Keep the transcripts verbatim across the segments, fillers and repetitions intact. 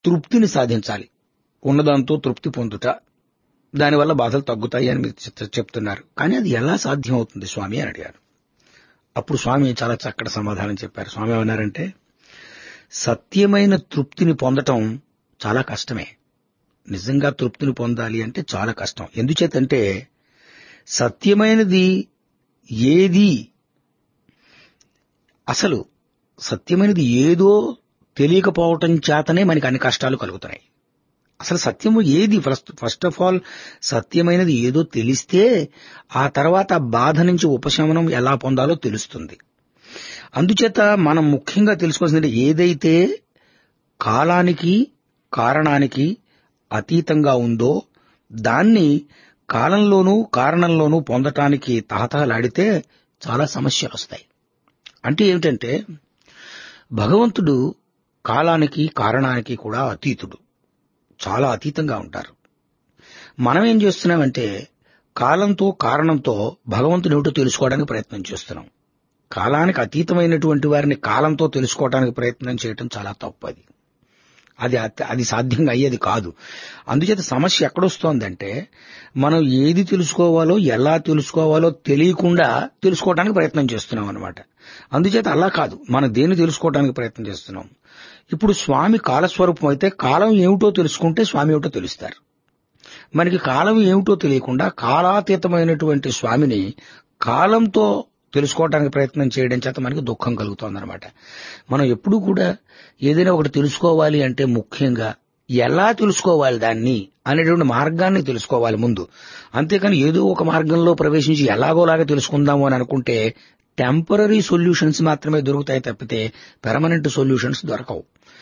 తృప్తిని సాధించాలి, ఉన్నదాంతో తృప్తి పొందుట, దానివల్ల బాధలు తగ్గుతాయి అని మీరు చెప్- చెప్తున్నారు. కానీ అది ఎలా సాధ్యం అవుతుంది స్వామి అని అడిగారు. అప్పుడు స్వామి చాలా చక్కటి సమాధానం చెప్పారు. స్వామి ఏమన్నారంటే, సత్యమైన తృప్తిని పొందటం చాలా కష్టమే. నిజంగా తృప్తిని పొందాలి అంటే చాలా కష్టం. ఎందుచేతంటే సత్యమైనది ఏది, అసలు సత్యమైనది ఏదో తెలియకపోవటం చేతనే మనకి అన్ని కష్టాలు కలుగుతున్నాయి. అసలు సత్యము ఏది, ఫస్ట్ ఫస్ట్ ఆఫ్ ఆల్ సత్యమైనది ఏదో తెలిస్తే ఆ తర్వాత బాధ నుంచి ఉపశమనం ఎలా పొందాలో తెలుస్తుంది. అందుచేత మనం ముఖ్యంగా తెలుసుకోవాల్సింది ఏదైతే కాలానికి కారణానికి అతీతంగా ఉందో దాన్ని కాలంలోనూ కారణంలోనూ పొందటానికి తహతహలాడితే చాలా సమస్యలు వస్తాయి. అంటే ఏమిటంటే భగవంతుడు కాలానికి కారణానికి కూడా అతీతుడు, చాలా అతీతంగా ఉంటారు. మనం ఏం చేస్తున్నామంటే కాలంతో కారణంతో భగవంతుని ఏమిటో తెలుసుకోవడానికి ప్రయత్నం చేస్తున్నాం. కాలానికి అతీతమైనటువంటి వారిని కాలంతో తెలుసుకోవడానికి ప్రయత్నం చేయటం చాలా తప్పు. అది అది అత- అది సాధ్యంగా అయ్యేది కాదు. అందుచేత సమస్య ఎక్కడొస్తోందంటే మనం ఏది తెలుసుకోవాలో ఎలా తెలుసుకోవాలో తెలియకుండా తెలుసుకోవడానికి ప్రయత్నం చేస్తున్నాం అన్నమాట. అందుచేత అలా కాదు, మనం దేన్ని తెలుసుకోవడానికి ప్రయత్నం చేస్తున్నాం. ఇప్పుడు స్వామి కాలస్వరూపం అయితే కాలం ఏమిటో తెలుసుకుంటే స్వామి ఏమిటో తెలుస్తారు. మనకి కాలం ఏమిటో తెలియకుండా కాలాతీతమైనటువంటి స్వామిని కాలంతో తెలుసుకోవడానికి ప్రయత్నం చేయడం చేత మనకి దుఃఖం కలుగుతోందన్నమాట. మనం ఎప్పుడూ కూడా ఏదైనా ఒకటి తెలుసుకోవాలి అంటే ముఖ్యంగా ఎలా తెలుసుకోవాలి దాన్ని అనేటువంటి మార్గాన్ని తెలుసుకోవాలి ముందు. అంతేకాని ఏదో ఒక మార్గంలో ప్రవేశించి ఎలాగోలాగా తెలుసుకుందాము అని అనుకుంటే టెంపరరీ సొల్యూషన్స్ మాత్రమే దొరుకుతాయి తప్పితే పెర్మనెంట్ సొల్యూషన్స్ దొరకవు.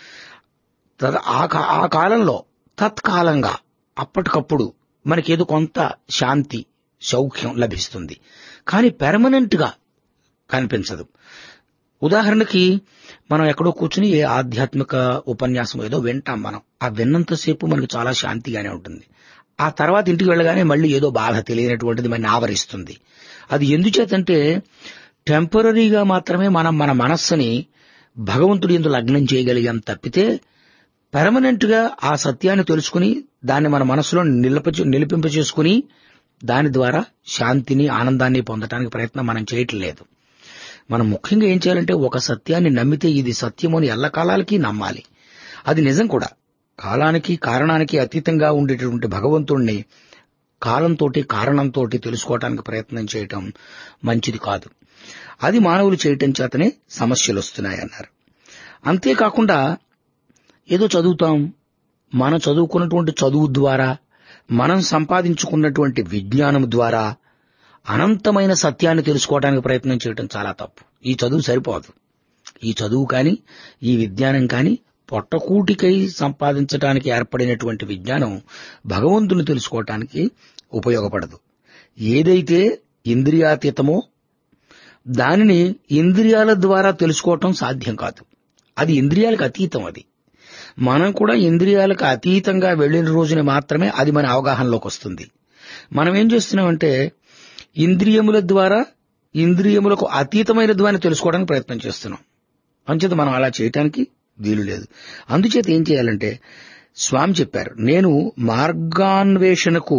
తద- ఆ కా- ఆ కాలంలో తత్కాలంగా అప్పటికప్పుడు మనకేదో కొంత శాంతి సౌఖ్యం లభిస్తుంది, కానీ పెర్మనెంట్ గా కనిపించదు. ఉదాహరణకి మనం ఎక్కడో కూర్చుని ఏ ఆధ్యాత్మిక ఉపన్యాసం ఏదో వింటాం. మనం ఆ విన్నంతసేపు మనకి చాలా శాంతిగానే ఉంటుంది. ఆ తర్వాత ఇంటికి వెళ్ళగానే మళ్ళీ ఏదో బాధ తెలియనటువంటిది మన ఆవరిస్తుంది. అది ఎందుచేతంటే టెంపరరీగా మాత్రమే మనం మన మనస్సుని భగవంతుడి యందు లగ్నం చేయగలిగాం తప్పితే పెర్మనెంట్ గా ఆ సత్యాన్ని తెలుసుకుని దాన్ని మన మనస్సులో నిలప నిలిపింప చేసుకుని దాని ద్వారా శాంతిని ఆనందాన్ని పొందడానికి ప్రయత్నం మనం చేయటం లేదు. మనం ముఖ్యంగా ఏం చేయాలంటే ఒక సత్యాన్ని నమ్మితే ఇది సత్యము అని ఎల్లకాలాలకి నమ్మాలి. అది నిజం కూడా. కాలానికి కారణానికి అతీతంగా ఉండేటటువంటి భగవంతుణ్ణి కాలంతో కారణంతో తెలుసుకోవడానికి ప్రయత్నం చేయటం మంచిది కాదు. అది మానవులు చేయటం చేతనే సమస్యలు వస్తున్నాయన్నారు. అంతేకాకుండా ఏదో చదువుతాం, మనం చదువుకున్నటువంటి చదువు ద్వారా మనం సంపాదించుకున్నటువంటి విజ్ఞానం ద్వారా అనంతమైన సత్యాన్ని తెలుసుకోవడానికి ప్రయత్నం చేయటం చాలా తప్పు. ఈ చదువు సరిపోదు. ఈ చదువు కానీ ఈ విజ్ఞానం కానీ పొట్టకూటికై సంపాదించడానికి ఏర్పడినటువంటి విజ్ఞానం భగవంతుని తెలుసుకోవటానికి ఉపయోగపడదు. ఏదైతే ఇంద్రియాతీతమో దానిని ఇంద్రియాల ద్వారా తెలుసుకోవటం సాధ్యం కాదు. అది ఇంద్రియాలకు అతీతం. అది మనం కూడా ఇంద్రియాలకు అతీతంగా వెళ్లిన రోజున మాత్రమే అది మన అవగాహనలోకి వస్తుంది. మనం ఏం చేస్తున్నామంటే ఇంద్రియముల ద్వారా ఇంద్రియములకు అతీతమైన ద్వారా తెలుసుకోవడానికి ప్రయత్నం చేస్తున్నాం. అంచేత మనం అలా చేయటానికి వీలు లేదు. అందుచేత ఏం చేయాలంటే స్వామి చెప్పారు, నేను మార్గాన్వేషణకు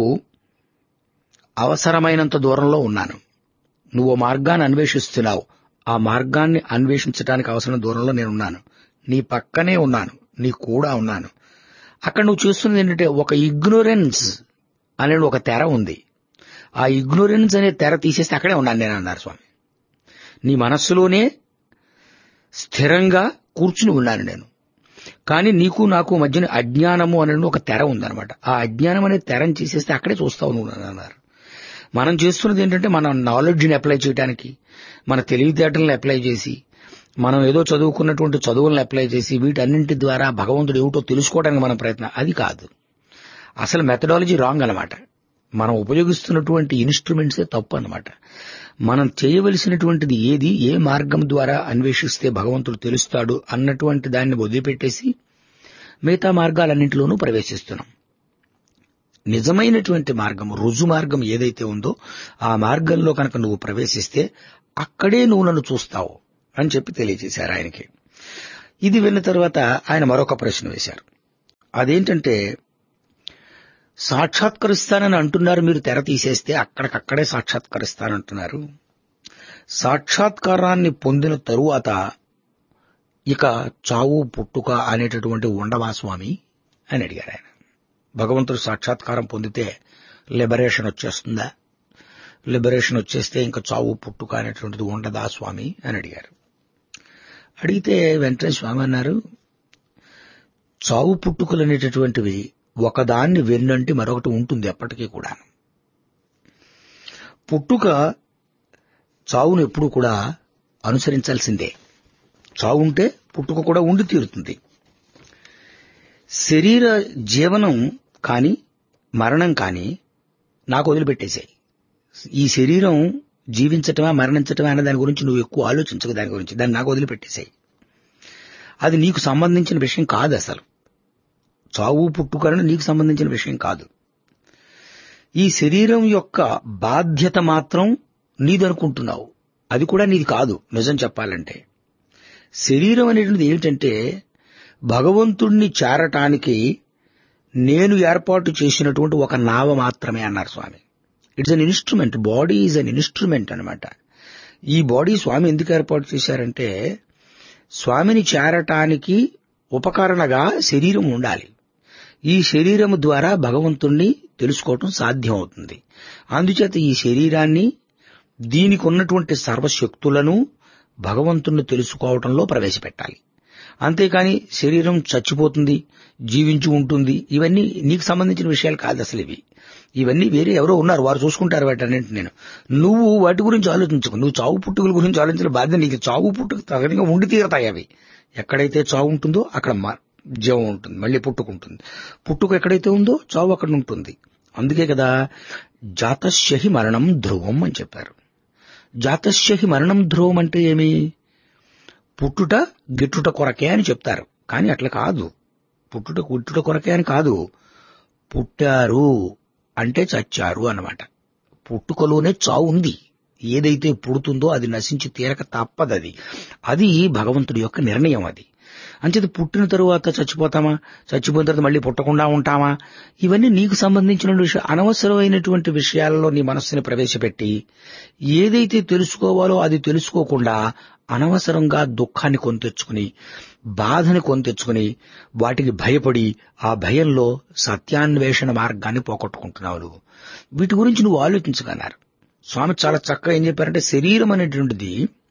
అవసరమైనంత దూరంలో ఉన్నాను. నువ్వు మార్గాన్ని అన్వేషిస్తున్నావు, ఆ మార్గాన్ని అన్వేషించడానికి అవసరం దూరంలో నేనున్నాను. నీ పక్కనే ఉన్నాను, నీ కూడా ఉన్నాను. అక్కడ నువ్వు చూస్తున్నది ఏంటంటే ఒక ఇగ్నోరెన్స్ అనే ఒక తెర ఉంది. ఆ ఇగ్నోరెన్స్ అనే తెర తీసేస్తే అక్కడే ఉన్నాను నేను అన్నారు స్వామి. నీ మనస్సులోనే స్థిరంగా కూర్చుని ఉన్నాను నేను. కానీ నీకు నాకు మధ్యన అజ్ఞానము అనే ఒక తెర ఉందన్నమాట. ఆ అజ్ఞానం అనే తెరని తీసేస్తే అక్కడే చూస్తావు నువ్వు అన్నారు. మనం చేస్తున్నది ఏంటంటే మన నాలెడ్జ్ని అప్లై చేయడానికి, మన తెలివితేటలను అప్లై చేసి, మనం ఏదో చదువుకున్నటువంటి చదువులను అప్లై చేసి వీటన్నింటి ద్వారా భగవంతుడు ఏమిటో తెలుసుకోవడానికి మనం ప్రయత్నం, అది కాదు. అసలు మెథడాలజీ రాంగ్ అన్నమాట. మనం ఉపయోగిస్తున్నటువంటి ఇన్స్ట్రుమెంట్సే తప్పు అన్నమాట. మనం చేయవలసినటువంటిది ఏది, ఏ మార్గం ద్వారా అన్వేషిస్తే భగవంతుడు తెలుస్తాడు అన్నటువంటి దాన్ని వదిలిపెట్టేసి మిగతా మార్గాలన్నింటిలోనూ ప్రవేశిస్తున్నాం. నిజమైనటువంటి మార్గం, రుజు మార్గం ఏదైతే ఉందో ఆ మార్గంలో కనుక నువ్వు ప్రవేశిస్తే అక్కడే నువ్వు నన్ను చూస్తావు అని చెప్పి తెలియజేశారు ఆయనకి. ఇది విన్న తర్వాత ఆయన మరొక ప్రశ్న వేశారు. అదేంటంటే సాక్షాత్కరిస్తానని అంటున్నారు, మీరు తెర తీసేస్తే అక్కడికక్కడే సాక్షాత్కరిస్తానంటున్నారు. సాక్షాత్కారాన్ని పొందిన తరువాత ఇక చావు పుట్టుక అనేటటువంటి ఉండవా స్వామి అని అడిగారు ఆయన. భగవంతుడు సాక్షాత్కారం పొందితే లిబరేషన్ వచ్చేస్తుందా? లిబరేషన్ వచ్చేస్తే ఇంకా చావు పుట్టుక అనేటువంటిది ఉండదా స్వామి అని అడిగారు. అడిగితే వెంటనే స్వామి అన్నారు, చావు పుట్టుకలు అనేటటువంటివి ఒకదాన్ని వెన్నంటి మరొకటి ఉంటుంది ఎప్పటికీ కూడా. పుట్టుక చావును ఎప్పుడూ కూడా అనుసరించాల్సిందే. చావు ఉంటే పుట్టుక కూడా ఉండి తీరుతుంది. శరీర జీవనం కాని మరణం కాని నాకు వదిలిపెట్టేశాయి. ఈ శరీరం జీవించటమా మరణించటమా అనే దాని గురించి నువ్వు ఎక్కువ ఆలోచించకు, దాని గురించి దాన్ని నాకు వదిలిపెట్టేశాయి. అది నీకు సంబంధించిన విషయం కాదు. అసలు చావు పుట్టుకలను నీకు సంబంధించిన విషయం కాదు. ఈ శరీరం యొక్క బాధ్యత మాత్రం నీదనుకుంటున్నావు, అది కూడా నీది కాదు. నిజం చెప్పాలంటే శరీరం అనేటువంటిది ఏమిటంటే భగవంతుణ్ణి చేరటానికి నేను ఏర్పాటు చేసినటువంటి ఒక నావ మాత్రమే అన్నారు స్వామి. It's an instrument. Body is an instrument అనమాట. ఈ బాడీ స్వామి ఎందుకు ఏర్పాటు చేశారంటే స్వామిని చేరటానికి ఉపకరణగా శరీరం ఉండాలి. ఈ శరీరం ద్వారా భగవంతుణ్ణి తెలుసుకోవటం సాధ్యం అవుతుంది. అందుచేత ఈ శరీరాన్ని, దీనికి ఉన్నటువంటి సర్వశక్తులను భగవంతుణ్ణి తెలుసుకోవటంలో ప్రవేశపెట్టాలి. అంతేకాని శరీరం చచ్చిపోతుంది, జీవించి ఉంటుంది, ఇవన్నీ నీకు సంబంధించిన విషయాలు కాదు. అసలు ఇవి ఇవన్నీ వేరే ఎవరో ఉన్నారు, వారు చూసుకుంటారు వాటన్నింటి. నేను నువ్వు వాటి గురించి ఆలోచించుకో. నువ్వు చావు పుట్టుకల గురించి ఆలోచించిన బాధ్యత నీకు. చావు పుట్టుకు తగినగా ఉండి తీరతాయి అవి. ఎక్కడైతే చావు ఉంటుందో అక్కడ జీవం ఉంటుంది, మళ్ళీ పుట్టుకుంటుంది. పుట్టుక ఎక్కడైతే ఉందో చావు అక్కడ ఉంటుంది. అందుకే కదా జాతస్యహి మరణం ధ్రువం అని చెప్పారు. జాతస్యహి మరణం ధ్రువం అంటే ఏమి? పుట్టుట గిట్టుట కొరకే అని చెప్తారు, కానీ అట్లా కాదు. పుట్టుట గిట్టుట కొరకే అని కాదు. పుట్టారు అంటే చచ్చారు అన్నమాట. పుట్టుకలోనే చావు ఉంది. ఏదైతే పుడుతుందో అది నశించి తీరక తప్పదది. అది భగవంతుడి యొక్క నిర్ణయం. అది అంచేది పుట్టిన తరువాత చచ్చిపోతామా, చచ్చిపోయిన తర్వాత మళ్ళీ పుట్టకుండా ఉంటామా, ఇవన్నీ నీకు సంబంధించిన విషయం. అనవసరమైనటువంటి విషయాలలో నీ మనస్సుని ప్రవేశపెట్టి ఏదైతే తెలుసుకోవాలో అది తెలుసుకోకుండా అనవసరంగా దుఃఖాన్ని కొని తెచ్చుకుని, బాధని కొని తెచ్చుకుని, వాటికి భయపడి ఆ భయంలో సత్యాన్వేషణ మార్గాన్ని పోగొట్టుకుంటున్నావు. వీటి గురించి నువ్వు ఆలోచించగలరు. స్వామి చాలా చక్కగా ఏం చెప్పారంటే శరీరం అనేటువంటిది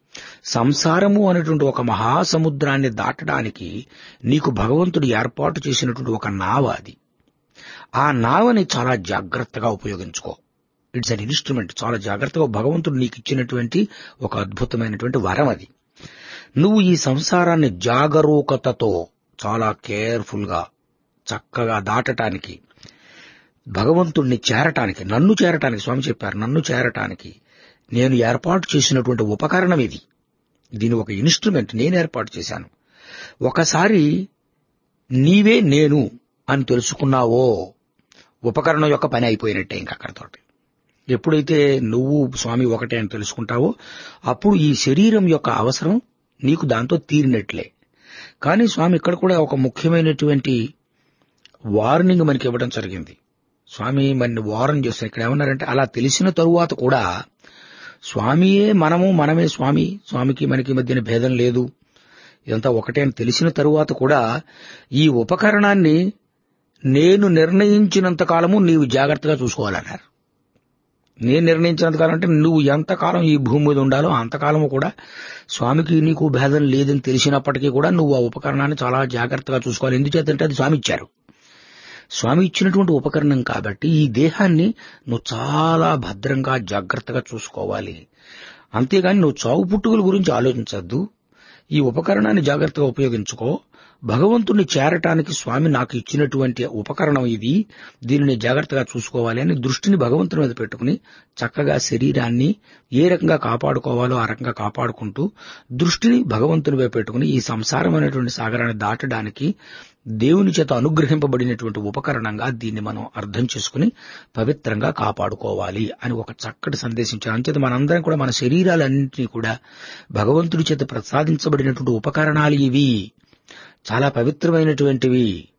సంసారము అనేటువంటి ఒక మహాసముద్రాన్ని దాటడానికి నీకు భగవంతుడు ఏర్పాటు చేసినటువంటి ఒక నావ. అది ఆ నావని చాలా జాగ్రత్తగా ఉపయోగించుకో. It's an instrument. చాలా జాగ్రత్తగా భగవంతుడు నీకు ఇచ్చినటువంటి ఒక అద్భుతమైనటువంటి వరం అది. నువ్వు ఈ సంసారాన్ని జాగరూకతతో చాలా కేర్ఫుల్ గా చక్కగా దాటటానికి, భగవంతుణ్ణి చేరటానికి, నన్ను చేరటానికి స్వామి చెప్పారు, నన్ను చేరటానికి నేను ఏర్పాటు చేసినటువంటి ఉపకరణం ఇది. దీని ఒక ఇన్స్ట్రుమెంట్ నేను ఏర్పాటు చేశాను. ఒకసారి నీవే నేను అని తెలుసుకున్నావో ఉపకరణం యొక్క పని అయిపోయినట్టే. ఇంకా అక్కడతోటి ఎప్పుడైతే నువ్వు స్వామి ఒకటే అని తెలుసుకుంటావో అప్పుడు ఈ శరీరం యొక్క అవసరం నీకు దాంతో తీరినట్లే. కానీ స్వామి ఇక్కడ కూడా ఒక ముఖ్యమైనటువంటి వార్నింగ్ మనకి ఇవ్వడం జరిగింది. స్వామి మన వార్న్ చేస్తారు. ఇక్కడ ఏమన్నారంటే అలా తెలిసిన తరువాత కూడా స్వామియే మనము, మనమే స్వామి, స్వామికి మనకి మధ్యన భేదం లేదు, ఇదంతా ఒకటే అని తెలిసిన తరువాత కూడా ఈ ఉపకరణాన్ని నేను నిర్ణయించినంత కాలము నీవు జాగ్రత్తగా చూసుకోవాలన్నారు. నేను నిర్ణయించినంత కాలం అంటే నువ్వు ఎంతకాలం ఈ భూమి మీద ఉండాలో అంతకాలము కూడా స్వామికి నీకు భేదం లేదని తెలిసినప్పటికీ కూడా నువ్వు ఆ ఉపకరణాన్ని చాలా జాగ్రత్తగా చూసుకోవాలి. ఎందుచేతంటే అది స్వామి ఇచ్చారు. స్వామి ఇచ్చినటువంటి ఉపకరణం కాబట్టి ఈ దేహాన్ని నువ్వు చాలా భద్రంగా జాగ్రత్తగా చూసుకోవాలి. అంతేగాని నువ్వు చావు పుట్టుకల గురించి ఆలోచించద్దు. ఈ ఉపకరణాన్ని జాగ్రత్తగా ఉపయోగించుకో. భగవంతుణ్ణి చేరటానికి స్వామి నాకు ఇచ్చినటువంటి ఉపకరణం ఇది, దీనిని జాగ్రత్తగా చూసుకోవాలి అని దృష్టిని భగవంతుని మీద పెట్టుకుని చక్కగా శరీరాన్ని ఏ రకంగా కాపాడుకోవాలో ఆ రకంగా కాపాడుకుంటూ దృష్టిని భగవంతుని మీద పెట్టుకుని ఈ సంసారం అనేటువంటి సాగరాన్ని దాటడానికి దేవుని చేత అనుగ్రహింపబడినటువంటి ఉపకరణంగా దీన్ని మనం అర్థం చేసుకుని పవిత్రంగా కాపాడుకోవాలి అని ఒక చక్కటి సందేశించారు. అంచేత మనందరం కూడా మన శరీరాలన్నింటినీ కూడా భగవంతుడి చేత ప్రసాదించబడినటువంటి ఉపకరణాలు ఇవి. చాలా పవిత్రమైనటువంటివి,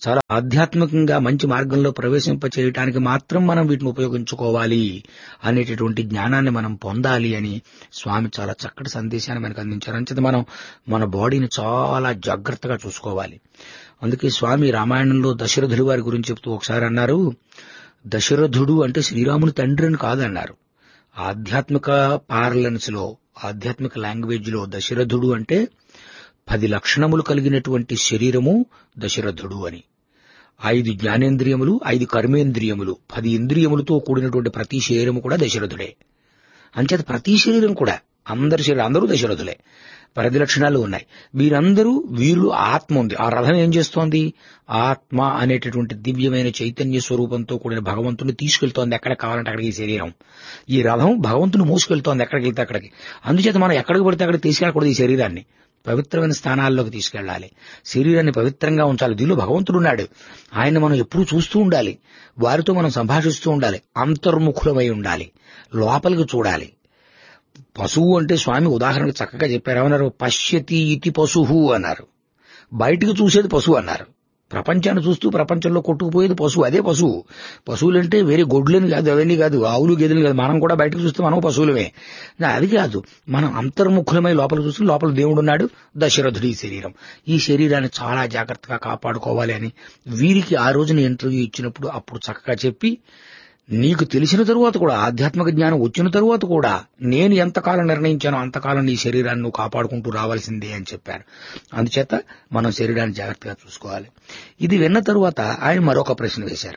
చాలా ఆధ్యాత్మికంగా మంచి మార్గంలో ప్రవేశింప చేయడానికి మాత్రం మనం వీటిని ఉపయోగించుకోవాలి అనేటటువంటి జ్ఞానాన్ని మనం పొందాలి అని స్వామి చాలా చక్కటి సందేశాన్ని మనకు అందించారు. అంచేత మనం మన బాడీని చాలా జాగ్రత్తగా చూసుకోవాలి. అందుకే స్వామి రామాయణంలో దశరథుడి వారి గురించి చెప్తూ ఒకసారి అన్నారు, దశరథుడు అంటే శ్రీరాముని తండ్రి అని కాదన్నారు. ఆధ్యాత్మిక పార్లెన్స్ లో, ఆధ్యాత్మిక లాంగ్వేజ్ లో దశరథుడు అంటే పది లక్షణములు కలిగినటువంటి శరీరము దశరథుడు అని. ఐదు జ్ఞానేంద్రియములు, ఐదు కర్మేంద్రియములు, పది ఇంద్రియములతో కూడినటువంటి ప్రతి శరీరము కూడా దశరథుడే. అంచేత ప్రతి శరీరం కూడా, అందరి శరీరం అందరూ దశరథులే. పది లక్షణాలు ఉన్నాయి. వీరందరూ వీరు ఆత్మ ఉంది. ఆ రథం ఏం చేస్తోంది? ఆత్మ అనేటటువంటి దివ్యమైన చైతన్య స్వరూపంతో కూడిన భగవంతుని తీసుకెళ్తోంది ఎక్కడ కావాలంటే అక్కడికి. ఈ శరీరం, ఈ రథం భగవంతుని మోసుకెళ్తోంది ఎక్కడికి వెళ్తే అక్కడికి. అందుచేత మనం ఎక్కడికి పడితే అక్కడికి తీసుకెళ్ళకూడదు. ఈ శరీరాన్ని పవిత్రమైన స్థానాల్లోకి తీసుకెళ్లాలి. శరీరాన్ని పవిత్రంగా ఉంచాలి. దీనిలో భగవంతుడు ఉన్నాడు. ఆయన మనం ఎప్పుడూ చూస్తూ ఉండాలి. వారితో మనం సంభాషిస్తూ ఉండాలి. అంతర్ముఖులమై ఉండాలి. లోపలికి చూడాలి. పశువు అంటే స్వామి ఉదాహరణకు చక్కగా చెప్పారు. ఏమన్నారు? పశ్యతి ఇతి పశువు అన్నారు. బయటికి చూసేది పశువు అన్నారు. ప్రపంచాన్ని చూస్తూ ప్రపంచంలో కొట్టుకుపోయేది పశువు. అదే పశువు. పశువులంటే వేరే గొడ్లని కాదు, అవన్నీ కాదు, ఆవులు గేదెలు కాదు. మనం కూడా బయటకు చూస్తే మనం పశువులమే. అది కాదు, మనం అంతర్ముఖులమై లోపల చూస్తే లోపల దేవుడు ఉన్నాడు. దశరథుడి ఈ శరీరం. ఈ శరీరాన్ని చాలా జాగ్రత్తగా కాపాడుకోవాలి అని వీరికి ఆ రోజున ఇంటర్వ్యూ ఇచ్చినప్పుడు అప్పుడు చక్కగా చెప్పి, నీకు తెలిసిన తరువాత కూడా, ఆధ్యాత్మిక జ్ఞానం వచ్చిన తరువాత కూడా, నేను ఎంతకాలం నిర్ణయించానో అంతకాలం నీ శరీరాన్ని నువ్వు కాపాడుకుంటూ రావాల్సిందే అని చెప్పారు. అందుచేత మనం శరీరాన్ని జాగ్రత్తగా చూసుకోవాలి. ఇది విన్న తరువాత ఆయన మరొక ప్రశ్న వేశారు.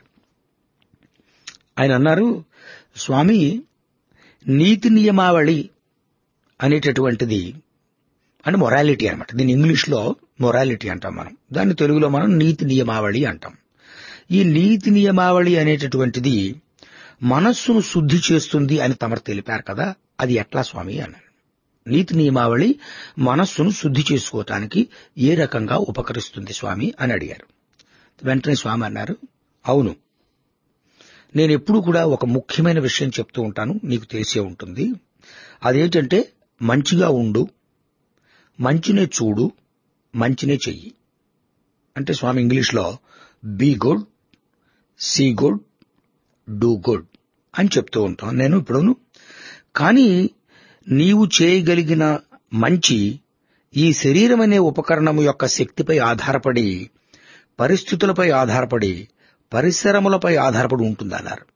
ఆయన అన్నారు, స్వామి, నీతి నియమావళి అనేటటువంటిది అంటే మొరాలిటీ అనమాట. దీన్ని ఇంగ్లీష్ లో మొరాలిటీ అంటాం మనం. దాన్ని తెలుగులో మనం నీతి నియమావళి అంటాం. ఈ నీతి నియమావళి అనేటటువంటిది మనస్సును శుద్ధి చేస్తుంది అని తమరు తెలిపారు కదా, అది ఎట్లా స్వామి అన్నారు. నీతి నియమావళి మనస్సును శుద్ధి చేసుకోవటానికి ఏ రకంగా ఉపకరిస్తుంది స్వామి అని అడిగారు. వెంటనే స్వామి అన్నారు, అవును, నేను ఎప్పుడు కూడా ఒక ముఖ్యమైన విషయం చెప్తూ ఉంటాను, నీకు తెలిసే ఉంటుంది. అదేంటంటే మంచిగా ఉండు, మంచినే చూడు, మంచినే చెయ్యి. అంటే స్వామి ఇంగ్లీష్ లో be good, see good, do good అని చెప్తూ ఉంటాం నేను ఇప్పుడును. కానీ నీవు చేయగలిగిన మంచి ఈ శరీరం అనే ఉపకరణము యొక్క శక్తిపై ఆధారపడి, పరిస్థితులపై ఆధారపడి, పరిసరములపై ఆధారపడి ఉంటుందన్నారు.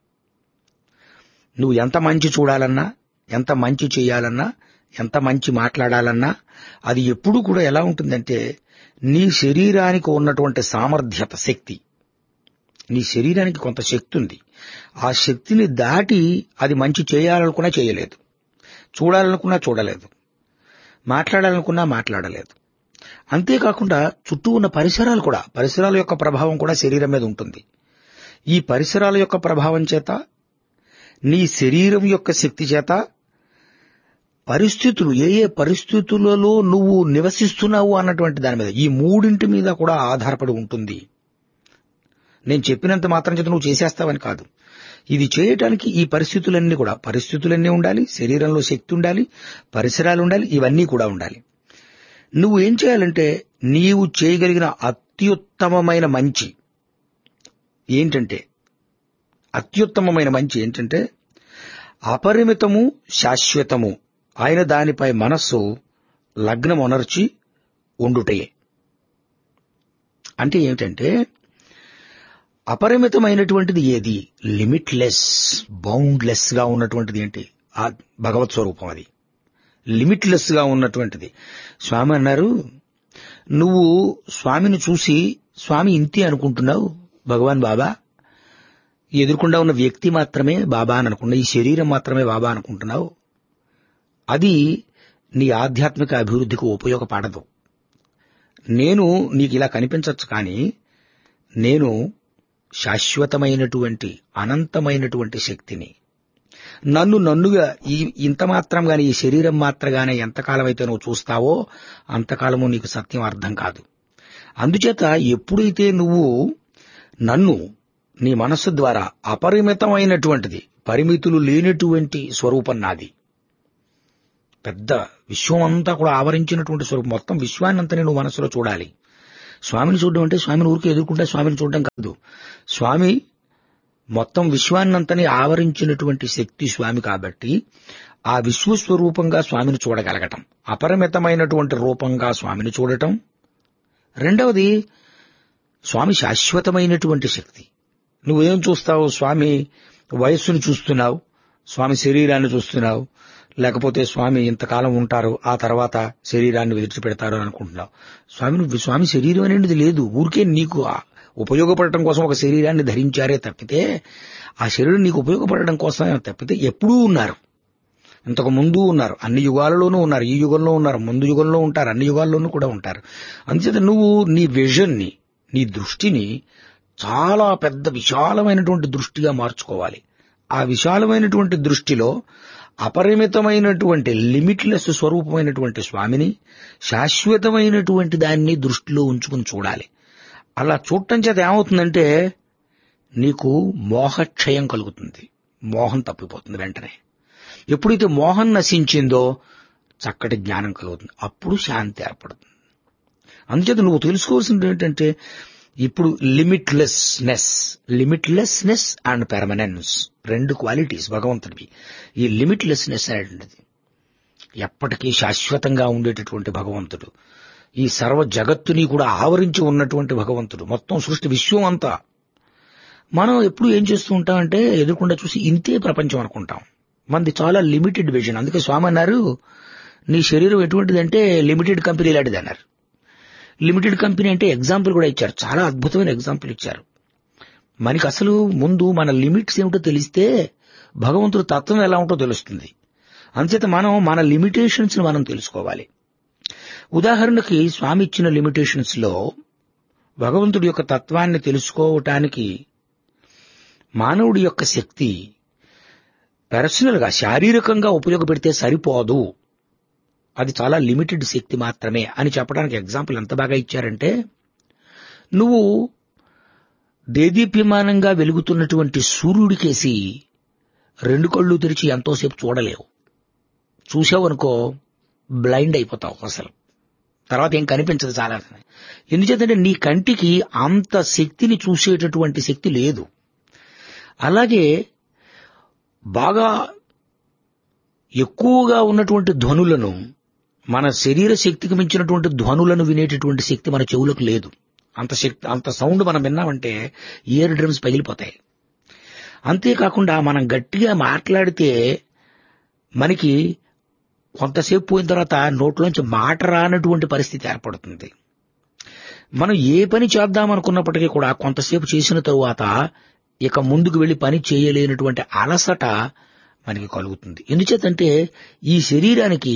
నువ్వు ఎంత మంచి చూడాలన్నా, ఎంత మంచి చేయాలన్నా, ఎంత మంచి మాట్లాడాలన్నా అది ఎప్పుడూ కూడా ఎలా ఉంటుందంటే నీ శరీరానికి ఉన్నటువంటి సామర్థ్యత, శక్తి. నీ శరీరానికి కొంత శక్తి ఉంది. ఆ శక్తిని దాటి అది మంచి చేయాలనుకున్నా చేయలేదు, చూడాలనుకున్నా చూడలేదు, మాట్లాడాలనుకున్నా మాట్లాడలేదు. అంతేకాకుండా చుట్టూ ఉన్న పరిసరాలు కూడా, పరిసరాల యొక్క ప్రభావం కూడా శరీరం మీద ఉంటుంది. ఈ పరిసరాల యొక్క ప్రభావం చేత, నీ శరీరం యొక్క శక్తి చేత, పరిస్థితులు, ఏ ఏ పరిస్థితులలో నువ్వు నివసిస్తున్నావు అన్నటువంటి దాని మీద, ఈ మూడింటి మీద కూడా ఆధారపడి ఉంటుంది. నేను చెప్పినంత మాత్రం చేత నువ్వు చేసేస్తావని కాదు. ఇది చేయటానికి ఈ పరిస్థితులన్నీ కూడా, పరిస్థితులన్నీ ఉండాలి, శరీరంలో శక్తి ఉండాలి, పరిసరాలు ఉండాలి, ఇవన్నీ కూడా ఉండాలి. నువ్వు ఏం చేయాలంటే నీవు చేయగలిగిన అత్యుత్తమమైన మంచి ఏంటంటే, అత్యుత్తమమైన మంచి ఏంటంటే అపరిమితము, శాశ్వతము ఆయన దానిపై మనస్సు లగ్నమొనర్చి ఉండుటయే. అంటే ఏమిటంటే అపరిమితమైనటువంటిది ఏది? లిమిట్లెస్, బౌండ్లెస్ గా ఉన్నటువంటిది ఏంటి? ఆ భగవత్ స్వరూపం. అది లిమిట్లెస్ గా ఉన్నటువంటిది. స్వామి అన్నారు, నువ్వు స్వామిని చూసి స్వామి ఇంతే అనుకుంటున్నావు, భగవాన్ బాబా, ఎదుర్కొండా ఉన్న వ్యక్తి మాత్రమే బాబా అని అనుకున్నావు, ఈ శరీరం మాత్రమే బాబా అనుకుంటున్నావు. అది నీ ఆధ్యాత్మిక అభివృద్ధికి ఉపయోగపడదు. నేను నీకు ఇలా కనిపించచ్చు, కానీ నేను శాశ్వతమైనటువంటి అనంతమైనటువంటి శక్తిని. నన్ను నన్నుగా ఈ ఇంత మాత్రంగానే, ఈ శరీరం మాత్రగానే ఎంతకాలం అయితే నువ్వు చూస్తావో అంతకాలము నీకు సత్యం అర్థం కాదు. అందుచేత ఎప్పుడైతే నువ్వు నన్ను నీ మనస్సు ద్వారా, అపరిమితమైనటువంటిది, పరిమితులు లేనటువంటి స్వరూపం నాది, పెద్ద విశ్వం అంతా కూడా ఆవరించినటువంటి స్వరూపం, మొత్తం విశ్వాన్నంతా నువ్వు మనస్సులో చూడాలి. స్వామిని చూడడం అంటే స్వామిని ఊరికి ఎదుర్కొంటే స్వామిని చూడడం కాదు. స్వామి మొత్తం విశ్వాన్నంతని ఆవరించినటువంటి శక్తి స్వామి కాబట్టి ఆ విశ్వస్వరూపంగా స్వామిని చూడగలగటం, అపరిమితమైనటువంటి రూపంగా స్వామిని చూడటం. రెండవది, స్వామి శాశ్వతమైనటువంటి శక్తి. నువ్వేం చూస్తావు? స్వామి వయస్సును చూస్తున్నావు, స్వామి శరీరాన్ని చూస్తున్నావు, లేకపోతే స్వామి ఇంతకాలం ఉంటారు ఆ తర్వాత శరీరాన్ని విడిచిపెడతారు అనుకుంటున్నావు. స్వామి స్వామి శరీరం అనేది లేదు, ఊరికే నీకు ఉపయోగపడటం కోసం ఒక శరీరాన్ని ధరించారే తప్పితే ఆ శరీరం నీకు ఉపయోగపడడం కోసమే తప్పితే ఎప్పుడూ ఉన్నారు, ఇంతకు ముందు ఉన్నారు, అన్ని యుగాలలోనూ ఉన్నారు, ఈ యుగంలో ఉన్నారు, ముందు యుగంలో ఉంటారు, అన్ని యుగాల్లోనూ కూడా ఉంటారు. అందుచేత నువ్వు నీ విజన్ని, నీ దృష్టిని చాలా పెద్ద విశాలమైనటువంటి దృష్టిగా మార్చుకోవాలి. ఆ విశాలమైనటువంటి దృష్టిలో అపరిమితమైనటువంటి లిమిట్లెస్ స్వరూపమైనటువంటి స్వామిని, శాశ్వతమైనటువంటి దాన్ని దృష్టిలో ఉంచుకుని చూడాలి. అలా చూడటం చేత ఏమవుతుందంటే నీకు మోహక్షయం కలుగుతుంది, మోహం తప్పిపోతుంది వెంటనే. ఎప్పుడైతే మోహం నశించిందో చక్కటి జ్ఞానం కలుగుతుంది, అప్పుడు శాంతి ఏర్పడుతుంది. అందుచేత నువ్వు తెలుసుకోవాల్సింది ఏంటంటే ఇప్పుడు లిమిట్లెస్నెస్, లిమిట్లెస్నెస్ అండ్ పెర్మనెన్స్ రెండు క్వాలిటీస్ భగవంతుడివి. ఈ లిమిట్లెస్నెస్ అనేటువంటిది ఎప్పటికీ శాశ్వతంగా ఉండేటటువంటి భగవంతుడు, ఈ సర్వ జగత్తుని కూడా ఆవరించి ఉన్నటువంటి భగవంతుడు, మొత్తం సృష్టి విశ్వం అంతా. మనం ఎప్పుడు ఏం చేస్తూ ఉంటామంటే ఎదుర్కొండా చూసి ఇంతే ప్రపంచం అనుకుంటాం. మనది చాలా లిమిటెడ్ విజన్. అందుకే స్వామి అన్నారు, నీ శరీరం ఎటువంటిదంటే లిమిటెడ్ కంపెనీ లాంటిది అన్నారు. లిమిటెడ్ కంపెనీ అంటే ఎగ్జాంపుల్ కూడా ఇచ్చారు, చాలా అద్భుతమైన ఎగ్జాంపుల్ ఇచ్చారు. మనకి అసలు ముందు మన లిమిట్స్ ఏమిటో తెలిస్తే భగవంతుడి తత్వం ఎలా ఉంటో తెలుస్తుంది. అందుచేత మనం మన లిమిటేషన్స్ ని మనం తెలుసుకోవాలి. ఉదాహరణకి స్వామి ఇచ్చిన లిమిటేషన్స్ లో భగవంతుడి యొక్క తత్వాన్ని తెలుసుకోవటానికి మానవుడి యొక్క శక్తి పర్సనల్ గా శారీరకంగా ఉపయోగపెడితే సరిపోదు, అది చాలా లిమిటెడ్ శక్తి మాత్రమే అని చెప్పడానికి ఎగ్జాంపుల్ ఎంత బాగా ఇచ్చారంటే, నువ్వు దేదీప్యమానంగా వెలుగుతున్నటువంటి సూర్యుడికేసి రెండు కళ్ళు తెరిచి ఎంతోసేపు చూడలేవు. చూసావనుకో బ్లైండ్ అయిపోతావు, అసలు తర్వాత ఏం కనిపించదు చాలా. ఎందుచేతంటే నీ కంటికి అంత శక్తిని చూసేటటువంటి శక్తి లేదు. అలాగే బాగా ఎక్కువగా ఉన్నటువంటి ధ్వనులను, మన శరీర శక్తికి మించినటువంటి ధ్వనులను వినేటటువంటి శక్తి మన చెవులకు లేదు. అంత శక్తి, అంత సౌండ్ మనం విన్నామంటే ఇయర్ డ్రమ్స్ పగిలిపోతాయి. అంతేకాకుండా మనం గట్టిగా మాట్లాడితే మనకి కొంతసేపు పోయిన తర్వాత నోట్లోంచి మాట రానటువంటి పరిస్థితి ఏర్పడుతుంది. మనం ఏ పని చేద్దామనుకున్నప్పటికీ కూడా కొంతసేపు చేసిన తరువాత ఇక ముందుకు వెళ్లి పని చేయలేనటువంటి అలసట మనకి కలుగుతుంది. ఎందుచేతంటే ఈ శరీరానికి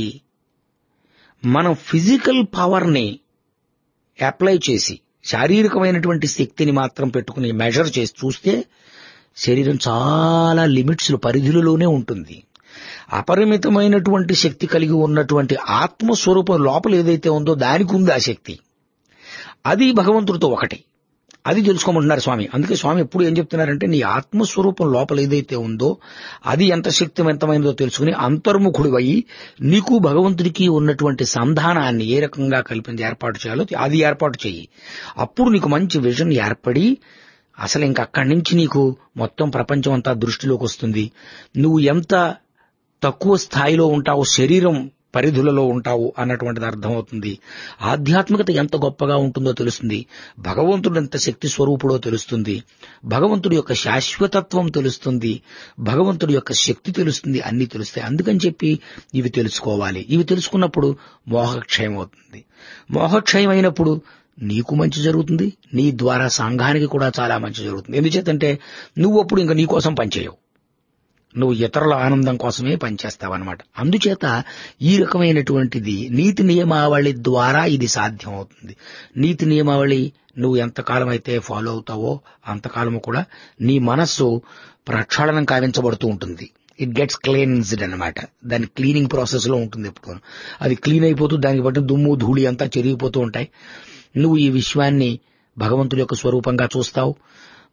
మనం ఫిజికల్ పవర్ ని అప్లై చేసి శారీరకమైనటువంటి శక్తిని మాత్రం పెట్టుకుని మెజర్ చేసి చూస్తే శరీరం చాలా లిమిట్స్ పరిధులలోనే ఉంటుంది. అపరిమితమైనటువంటి శక్తి కలిగి ఉన్నటువంటి ఆత్మస్వరూపం లోపల ఏదైతే ఉందో దానికి ఉంది ఆ శక్తి, అది భగవంతుడితో ఒకటి. అది తెలుసుకోమంటున్నారు స్వామి. అందుకే స్వామి ఎప్పుడు ఏం చెప్తున్నారంటే, నీ ఆత్మస్వరూపం లోపల ఏదైతే ఉందో అది ఎంత శక్తివంతమైనదో తెలుసుకుని అంతర్ముఖుడివయ్యి నీకు భగవంతుడికి ఉన్నటువంటి సంధానాన్ని ఏ రకంగా కల్పించి ఏర్పాటు చేయాలో అది ఏర్పాటు చెయ్యి. అప్పుడు నీకు మంచి విజన్ ఏర్పడి అసలు ఇంక అక్కడి నుంచి నీకు మొత్తం ప్రపంచం అంతా దృష్టిలోకి వస్తుంది. నువ్వు ఎంత తక్కువ స్థాయిలో ఉంటావు, శరీరం పరిధులలో ఉంటావు అన్నటువంటిది అర్థమవుతుంది. ఆధ్యాత్మికత ఎంత గొప్పగా ఉంటుందో తెలుస్తుంది. భగవంతుడు ఎంత శక్తి స్వరూపుడో తెలుస్తుంది. భగవంతుడి యొక్క శాశ్వతత్వం తెలుస్తుంది. భగవంతుడి యొక్క శక్తి తెలుస్తుంది. అన్ని తెలుస్తాయి. అందుకని చెప్పి ఇవి తెలుసుకోవాలి. ఇవి తెలుసుకున్నప్పుడు మోహక్షయం అవుతుంది. మోహక్షయం అయినప్పుడు నీకు మంచి జరుగుతుంది, నీ ద్వారా సంఘానికి కూడా చాలా మంచి జరుగుతుంది. ఎందుచేతంటే నువ్వు అప్పుడు ఇంకా నీ కోసం పనిచేయవు, నువ్వు ఇతరుల ఆనందం కోసమే పనిచేస్తావన్నమాట. అందుచేత ఈ రకమైనటువంటిది నీతి నియమావళి ద్వారా ఇది సాధ్యం అవుతుంది. నీతి నియమావళి నువ్వు ఎంతకాలం అయితే ఫాలో అవుతావో అంతకాలము కూడా నీ మనస్సు ప్రక్షాళనం కావించబడుతూ ఉంటుంది. ఇట్ గెట్స్ క్లీన్స్డ్ అన్నమాట. దాని క్లీనింగ్ ప్రాసెస్ లో ఉంటుంది. ఎప్పుడు అది క్లీన్ అయిపోతూ దానికి బట్టి దుమ్ము ధూళి అంతా చెరిగిపోతూ ఉంటాయి. నువ్వు ఈ విశ్వాన్ని భగవంతుడి యొక్క స్వరూపంగా చూస్తావు.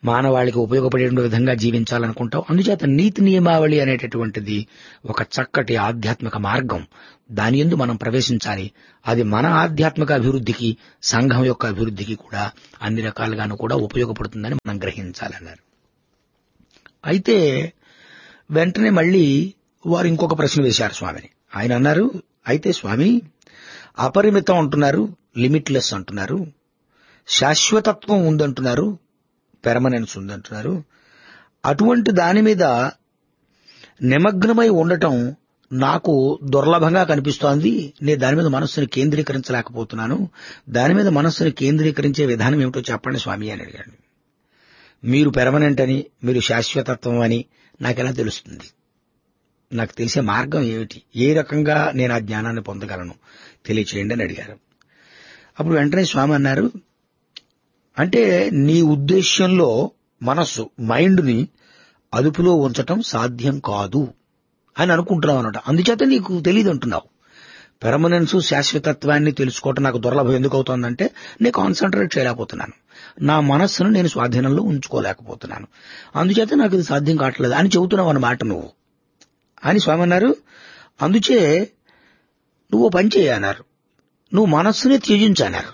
మానవాళికి ఉపయోగపడే విధంగా జీవించాలనుకుంటావు. అందుచేత నీతి నియమావళి అనేటటువంటిది ఒక చక్కటి ఆధ్యాత్మిక మార్గం. దాని యందు మనం ప్రవేశించాలి. అది మన ఆధ్యాత్మిక అభివృద్ధికి, సంఘం యొక్క అభివృద్ధికి కూడా అన్ని రకాలుగాను కూడా ఉపయోగపడుతుందని మనం గ్రహించాలన్నారు. అయితే వెంటనే మళ్లీ వారు ఇంకొక ప్రశ్న వేశారు స్వామిని. ఆయన అన్నారు, అయితే స్వామి, అపరిమితం అంటున్నారు, లిమిట్లెస్ అంటున్నారు, శాశ్వతత్వం ఉందంటున్నారు, పెర్మనెన్స్ ఉందంటున్నారు. అటువంటి దాని మీద నిమగ్నమై ఉండటం నాకు దుర్లభంగా కనిపిస్తోంది. నేను దాని మీద మనస్సుని కేంద్రీకరించలేకపోతున్నాను. దాని మీద మనస్సుని కేంద్రీకరించే విధానం ఏమిటో చెప్పండి స్వామి అని అడిగాడు. మీరు పెర్మనెంట్ అని, మీరు శాశ్వతత్వం అని నాకెలా తెలుస్తుంది? నాకు తెలిసే మార్గం ఏమిటి? ఏ రకంగా నేను ఆ జ్ఞానాన్ని పొందగలను తెలియచేయండి అని అడిగారు. అప్పుడు వెంటనే స్వామి అన్నారు, అంటే నీ ఉద్దేశ్యంలో మనస్సు, మైండ్ని అదుపులో ఉంచటం సాధ్యం కాదు అని అనుకుంటున్నావు అన్నమాట. అందుచేత నీకు తెలియదు అంటున్నావు. పెర్మనెన్స్, శాశ్వతత్వాన్ని తెలుసుకోవటం నాకు దుర్లభం ఎందుకు అవుతోందంటే నేను కాన్సన్ట్రేట్ చేయలేకపోతున్నాను. నా మనస్సును నేను స్వాధీనంలో ఉంచుకోలేకపోతున్నాను. అందుచేత నాకు ఇది సాధ్యం కావట్లేదు అని చెబుతున్నావు అన్నమాట నువ్వు అని స్వామి అన్నారు. అందుచే నువ్వు పని చేయన్నారు, నువ్వు మనస్సునే త్యజించన్నారు.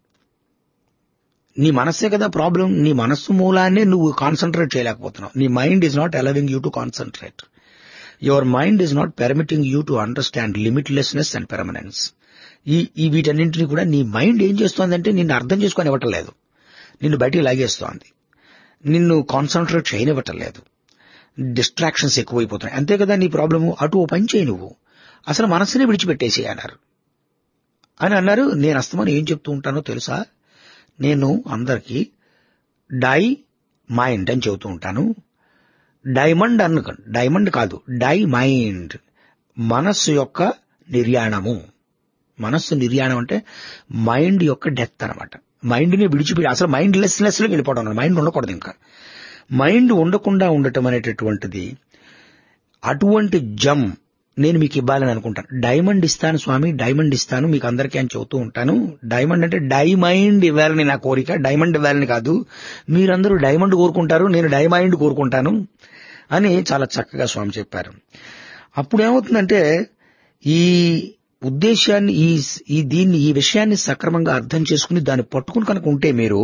నీ మనస్సే కదా ప్రాబ్లం. నీ మనస్సు మూలాన్నే నువ్వు కాన్సన్ట్రేట్ చేయలేకపోతున్నావు. నీ mind is not allowing you to concentrate. Your mind is not పెర్మిటింగ్ you to understand limitlessness and పెర్మనెన్స్. ఈ ఈ వీటన్నింటినీ కూడా నీ మైండ్ ఏం చేస్తోందంటే నిన్ను అర్థం చేసుకొని ఇవ్వటం లేదు, నిన్ను బయటికి లాగేస్తోంది, నిన్ను కాన్సన్ట్రేట్ చేయనివ్వటం లేదు, డిస్ట్రాక్షన్స్ ఎక్కువైపోతున్నాయి. అంతే కదా నీ ప్రాబ్లము. అటు ఓ పని చేయి, నువ్వు అసలు మనస్సునే విడిచిపెట్టేసి అన్నారు అని అన్నారు. నేను అస్తమానం ఏం చెప్తూ ఉంటానో తెలుసా? నేను అందరికీ డై మైండ్ అని చెబుతూ ఉంటాను. డైమండ్ అన్న డైమండ్ కాదు, డై మైండ్, మనస్సు యొక్క నిర్యాణము. మనస్సు నిర్యాణం అంటే మైండ్ యొక్క డెత్ అనమాట. మైండ్ని విడిచిపెట్టి అసలు మైండ్ లెస్ లెస్ లోకి వెళ్ళిపోవడం. మైండ్ ఉండకూడదు. ఇంకా మైండ్ ఉండకుండా ఉండటం అనేటటువంటిది అటువంటి జమ్ నేను మీకు ఇవ్వాలని అనుకుంటాను. డైమండ్ ఇస్తాను స్వామి, డైమండ్ ఇస్తాను మీకు అందరికీ అని చెబుతూ ఉంటాను. డైమండ్ అంటే డైమైండ్ ఇవ్వాలని నా కోరిక, డైమండ్ ఇవ్వాలని కాదు. మీరందరూ డైమండ్ కోరుకుంటారు, నేను డైమైండ్ కోరుకుంటాను అని చాలా చక్కగా స్వామి చెప్పారు. అప్పుడు ఏమవుతుందంటే ఈ ఉద్దేశాన్ని, ఈ ఈ దీన్ని ఈ విషయాన్ని సక్రమంగా అర్థం చేసుకుని దాన్ని పట్టుకుని కనుక ఉంటే మీరు,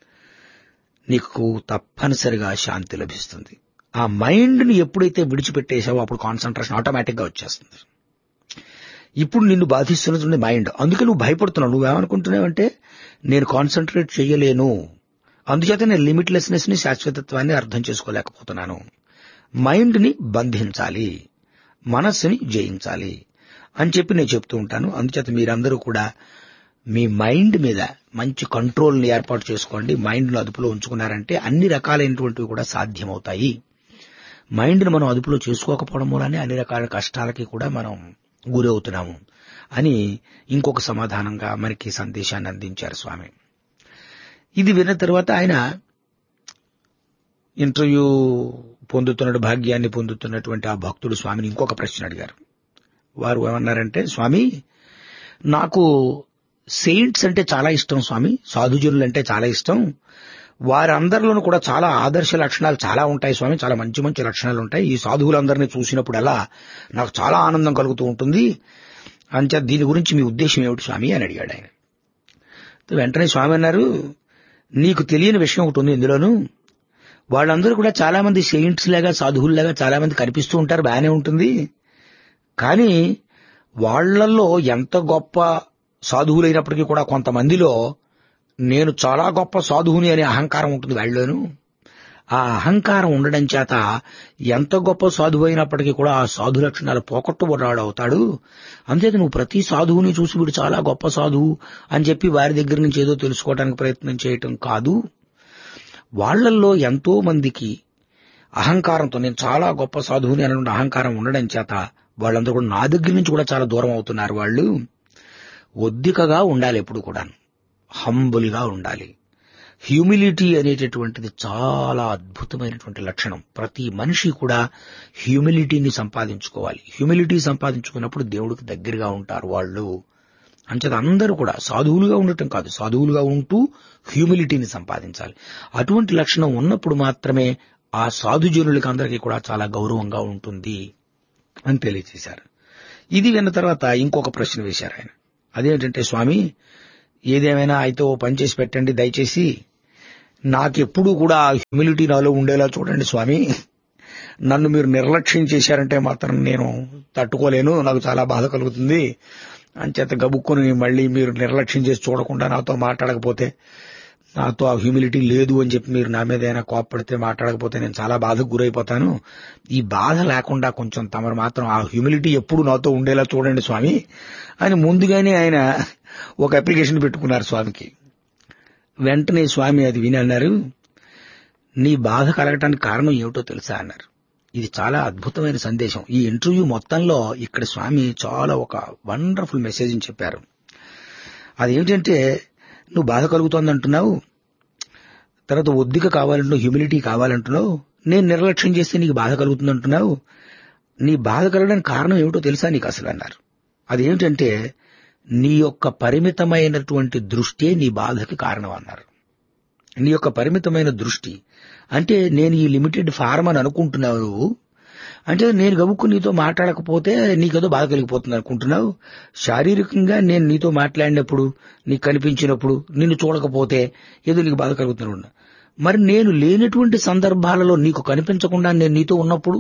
నీకు తప్పనిసరిగా శాంతి లభిస్తుంది. ఆ మైండ్ని ఎప్పుడైతే విడిచిపెట్టేసావో అప్పుడు కాన్సన్ట్రేషన్ ఆటోమేటిక్ గా వచ్చేస్తుంది. ఇప్పుడు నిన్ను బాధిస్తున్నది మైండ్. అందుకే నువ్వు భయపడుతున్నావు. నువ్వేమనుకుంటున్నావంటే నేను కాన్సన్ట్రేట్ చేయలేను, అందుచేత నేను లిమిట్లెస్నెస్ ని, శాశ్వతత్వాన్ని అర్థం చేసుకోలేకపోతున్నాను. మైండ్ని బంధించాలి, మనస్సుని జయించాలి అని చెప్పి నేను చెప్తూ ఉంటాను. అందుచేత మీరందరూ కూడా మీ మైండ్ మీద మంచి కంట్రోల్ని ఏర్పాటు చేసుకోండి. మైండ్ను అదుపులో ఉంచుకున్నారంటే అన్ని రకాలైనటువంటివి కూడా సాధ్యమవుతాయి. మైండ్ని మనం అదుపులో చేసుకోకపోవడం మూలనే అన్ని రకాల కష్టాలకి కూడా మనం గురవుతున్నాము అని ఇంకొక సమాధానంగా మనకి సందేశాన్ని అందించారు స్వామి. ఇది విన్న తర్వాత ఆయన ఇంటర్వ్యూ పొందుతున్న భాగ్యాన్ని పొందుతున్నటువంటి ఆ భక్తుడు స్వామిని ఇంకొక ప్రశ్న అడిగారు. వారు ఏమన్నారంటే, స్వామి నాకు సెయింట్స్ అంటే చాలా ఇష్టం స్వామి, సాధుజనులు అంటే చాలా ఇష్టం. వారందరిలోనూ కూడా చాలా ఆదర్శ లక్షణాలు చాలా ఉంటాయి స్వామి, చాలా మంచి మంచి లక్షణాలు ఉంటాయి. ఈ సాధువులందరినీ చూసినప్పుడల్లా నాకు చాలా ఆనందం కలుగుతూ ఉంటుంది. అంతే, దీని గురించి మీ ఉద్దేశం ఏమిటి స్వామి అని అడిగాడు ఆయన. వెంటనే స్వామి అన్నారు, నీకు తెలియని విషయం ఒకటి ఉంది ఇందులోనూ. వాళ్ళందరూ కూడా చాలా మంది సెయింట్స్ లాగా, సాధువుల్లాగా చాలా మంది కనిపిస్తూ ఉంటారు, బాగానే ఉంటుంది. కానీ వాళ్లల్లో ఎంత గొప్ప సాధువులైనప్పటికీ కూడా కొంతమందిలో నేను చాలా గొప్ప సాధువుని అనే అహంకారం ఉంటుంది వాళ్ళలోనూ. ఆ అహంకారం ఉండడం చేత ఎంత గొప్ప సాధువు అయినప్పటికీ కూడా ఆ సాధు లక్షణాలు పోగొట్టుబడ్డాడు అవుతాడు. అంతేత నువ్వు ప్రతి సాధువుని చూసి వీడు చాలా గొప్ప సాధువు అని చెప్పి వారి దగ్గర నుంచి ఏదో తెలుసుకోవడానికి ప్రయత్నం చేయటం కాదు. వాళ్లల్లో ఎంతో మందికి అహంకారంతో నేను చాలా గొప్ప సాధువుని అనే అహంకారం ఉండడం చేత వాళ్ళందరూ కూడా నా దగ్గర నుంచి కూడా చాలా దూరం అవుతున్నారు. వాళ్ళు ఒద్దికగా ఉండాలి, ఎప్పుడు కూడా హంబుల్ గా ఉండాలి. హ్యూమిలిటీ అనేటటువంటిది చాలా అద్భుతమైనటువంటి లక్షణం. ప్రతి మనిషి కూడా హ్యూమిలిటీని సంపాదించుకోవాలి. హ్యూమిలిటీ సంపాదించుకున్నప్పుడు దేవుడికి దగ్గరగా ఉంటారు వాళ్ళు అంచేత అందరూ కూడా సాధువులుగా ఉండటం కాదు, సాధువులుగా ఉంటూ హ్యూమిలిటీని సంపాదించాలి. అటువంటి లక్షణం ఉన్నప్పుడు మాత్రమే ఆ సాధుజనులకి అందరికీ కూడా చాలా గౌరవంగా ఉంటుంది అని తెలియజేశారు. ఇది విన్న తర్వాత ఇంకొక ప్రశ్న వేశారు ఆయన. అదేంటంటే, స్వామి ఏదేమైనా అయితే ఓ పని చేసి పెట్టండి దయచేసి, నాకెప్పుడూ కూడా ఆ హ్యూమిలిటీ నాలో ఉండేలా చూడండి స్వామి. నన్ను మీరు నిర్లక్ష్యం చేశారంటే మాత్రం నేను తట్టుకోలేను, నాకు చాలా బాధ కలుగుతుంది. అంచేత గబుక్కుని మళ్ళీ మీరు నిర్లక్ష్యం చేసి చూడకుండా నాతో మాట్లాడకపోతే, నాతో ఆ హ్యూమిలిటీ లేదు అని చెప్పి మీరు నా మీద ఏమైనా కోప్పడితే మాట్లాడకపోతే నేను చాలా బాధకు గురైపోతాను. ఈ బాధ లేకుండా కొంచెం తమరు మాత్రం ఆ హ్యూమిలిటీ ఎప్పుడు నాతో ఉండేలా చూడండి స్వామి అని ముందుగానే ఆయన ఒక అప్లికేషన్ పెట్టుకున్నారు స్వామికి. వెంటనే స్వామి అది విని అన్నారు, నీ బాధ కలగటానికి కారణం ఏమిటో తెలుసా అన్నారు. ఇది చాలా అద్భుతమైన సందేశం. ఈ ఇంటర్వ్యూ మొత్తంలో ఇక్కడ స్వామి చాలా ఒక వండర్ఫుల్ మెసేజ్ చెప్పారు. అదేమిటంటే, నువ్వు బాధ కలుగుతోందంటున్నావు, తర్వాత ఒద్దిక కావాలంటున్నావు, హ్యూమిలిటీ కావాలంటున్నావు, నేను నిర్లక్ష్యం చేస్తే నీకు బాధ కలుగుతుందంటున్నావు. నీ బాధ కలగడానికి కారణం ఏమిటో తెలుసా నీకు అసలు అన్నారు. అదేమిటంటే, నీ యొక్క పరిమితమైనటువంటి దృష్టే నీ బాధకి కారణం అన్నారు. నీ యొక్క పరిమితమైన దృష్టి అంటే, నేను ఈ లిమిటెడ్ ఫార్మ్ అని అనుకుంటున్నావు, అంటే నేను గబుక్కు నీతో మాట్లాడకపోతే నీకేదో బాధ కలిగిపోతుంది అనుకుంటున్నావు. శారీరకంగా నేను నీతో మాట్లాడినప్పుడు, నీకు కనిపించినప్పుడు, నిన్ను చూడకపోతే ఏదో నీకు బాధ కలుగుతున్నాడు. మరి నేను లేనటువంటి సందర్భాలలో నీకు కనిపించకుండా నేను నీతో ఉన్నప్పుడు,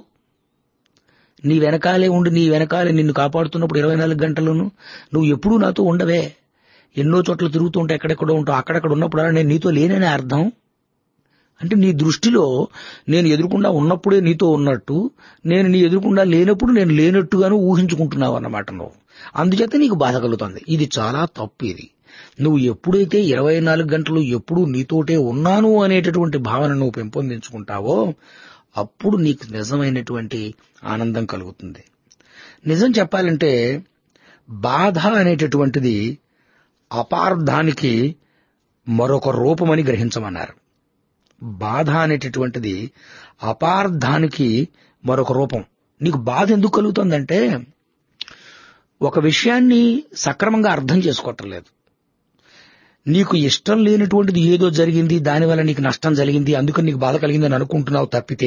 నీ వెనకాలే ఉండి నీ వెనకాలే నిన్ను కాపాడుతున్నప్పుడు ఇరవై నాలుగు గంటలను నువ్వు ఎప్పుడూ నాతో ఉండవే, ఎన్నో చోట్ల తిరుగుతూ ఉంటావు, ఎక్కడెక్కడో ఉంటావు, అక్కడెక్కడ ఉన్నప్పుడు అలా నేను నీతో లేననే అర్థం. అంటే నీ దృష్టిలో నేను ఎదురుకుండా ఉన్నప్పుడే నీతో ఉన్నట్టు, నేను నీ ఎదురుకుండా లేనప్పుడు నేను లేనట్టుగాను ఊహించుకుంటున్నావు అన్నమాట నువ్వు. అందుచేత నీకు బాధ కలుగుతుంది. ఇది చాలా తప్పు. ఇది నువ్వు ఎప్పుడైతే ఇరవై నాలుగు గంటలు ఎప్పుడూ నీతోటే ఉన్నాను అనేటటువంటి భావన నువ్వు పెంపొందించుకుంటావో అప్పుడు నీకు నిజమైనటువంటి ఆనందం కలుగుతుంది. నిజం చెప్పాలంటే బాధ అనేటటువంటిది అపార్థానికి మరొక రూపమని గ్రహించమన్నారు. బాధ అనేటటువంటిది అపార్థానికి మరొక రూపం. నీకు బాధ ఎందుకు కలుగుతుందంటే, ఒక విషయాన్ని సక్రమంగా అర్థం చేసుకోవటం లేదు. నీకు ఇష్టం లేనటువంటిది ఏదో జరిగింది, దానివల్ల నీకు నష్టం జరిగింది, అందుకని నీకు బాధ కలిగిందని అనుకుంటున్నావు తప్పితే,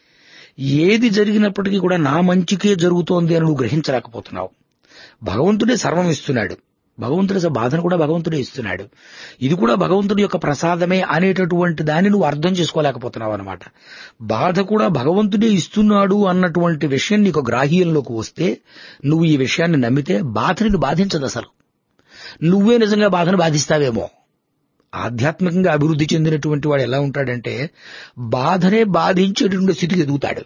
ఏది జరిగినప్పటికీ కూడా నా మంచికే జరుగుతోంది అని నువ్వు గ్రహించలేకపోతున్నావు. భగవంతుడే సర్వం ఇస్తున్నాడు, భగవంతుడి బాధను కూడా భగవంతుడే ఇస్తున్నాడు, ఇది కూడా భగవంతుడి యొక్క ప్రసాదమే అనేటటువంటి దాన్ని నువ్వు అర్థం చేసుకోలేకపోతున్నావు అన్నమాట. బాధ కూడా భగవంతుడే ఇస్తున్నాడు అన్నటువంటి విషయం నీకు గ్రాహ్యంలోకి వస్తే, నువ్వు ఈ విషయాన్ని నమ్మితే బాధని బాధించదు. అసలు నువ్వే నిజంగా బాధను బాధిస్తావేమో. ఆధ్యాత్మికంగా అభివృద్ధి చెందినటువంటి వాడు ఎలా ఉంటాడంటే, బాధనే బాధించేటటువంటి స్థితికి ఎదుగుతాడు.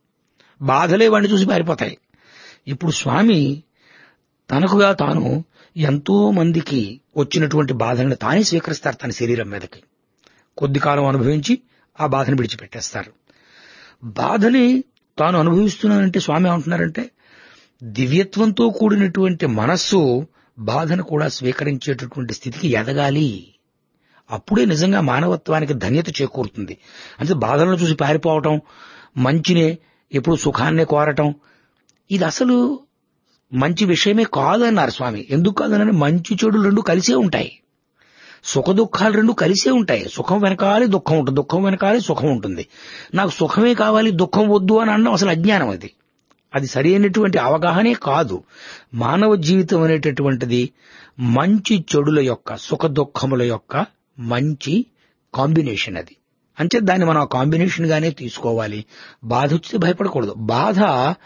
బాధలే వాడిని చూసి పారిపోతాయి. ఇప్పుడు స్వామి తనకుగా తాను ఎంతో మందికి వచ్చినటువంటి బాధలను తానే స్వీకరిస్తారు తన శరీరం మీదకి. కొద్ది కాలం అనుభవించి ఆ బాధను విడిచిపెట్టేస్తారు. బాధని తాను అనుభవిస్తున్నానంటే స్వామి ఏమంటున్నారంటే, దివ్యత్వంతో కూడినటువంటి మనస్సు బాధను కూడా స్వీకరించేటటువంటి స్థితికి ఎదగాలి. అప్పుడే నిజంగా మానవత్వానికి ధన్యత చేకూరుతుంది. అంటే బాధలను చూసి పారిపోవటం, మంచినే ఎప్పుడు సుఖాన్నే కోరటం, ఇది అసలు మంచి విషయమే కాదన్నారు స్వామి. ఎందుకు కాదనని, మంచి చెడులు రెండు కలిసే ఉంటాయి, సుఖ దుఃఖాలు రెండు కలిసే ఉంటాయి. సుఖం వెనకాలి దుఃఖం ఉంటుంది, దుఃఖం వెనకాలి సుఖం ఉంటుంది. నాకు సుఖమే కావాలి దుఃఖం వద్దు అని అనడం అసలు అజ్ఞానం. అది అది సరైనటువంటి అవగాహనే కాదు. మానవ జీవితం అనేటటువంటిది మంచి చెడుల యొక్క, సుఖ దుఃఖముల యొక్క మంచి కాంబినేషన్. అది అంటే దాన్ని మనం ఆ కాంబినేషన్ గానే తీసుకోవాలి. బాధ వచ్చితే భయపడకూడదు. బాధ